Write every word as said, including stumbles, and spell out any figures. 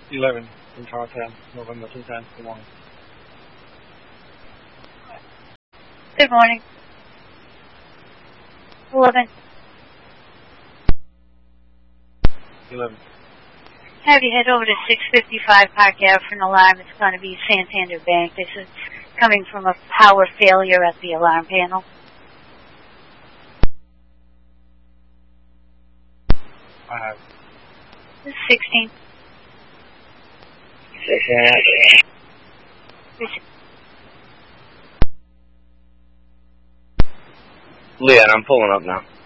eleven in Tower ten, November two ten. Good morning. Good morning. eleven. eleven. Have you head over to six fifty-five Park Ave for an alarm. It's going to be Santander Bank. This is coming from a power failure at the alarm panel. I have. This is sixteen. Leon, I'm pulling up now.